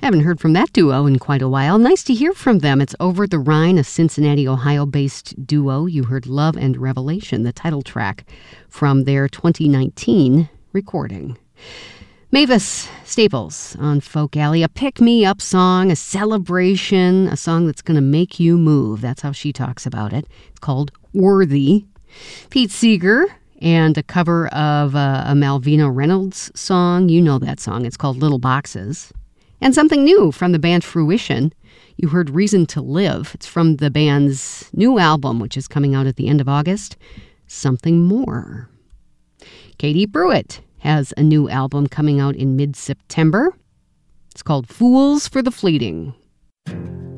Haven't heard from that duo in quite a while. Nice to hear from them. It's Over the Rhine, a Cincinnati, Ohio-based duo. You heard Love and Revelation, the title track from their 2019 recording. Mavis Staples on Folk Alley, a pick-me-up song, a celebration, a song that's going to make you move. That's how she talks about it. It's called Worthy. Pete Seeger and a cover of a Malvina Reynolds song. You know that song. It's called Little Boxes. And something new from the band Fruition. You heard Reason to Live. It's from the band's new album, which is coming out at the end of August, Something More. Katie Pruitt has a new album coming out in mid-September. It's called Fools for the Fleeting.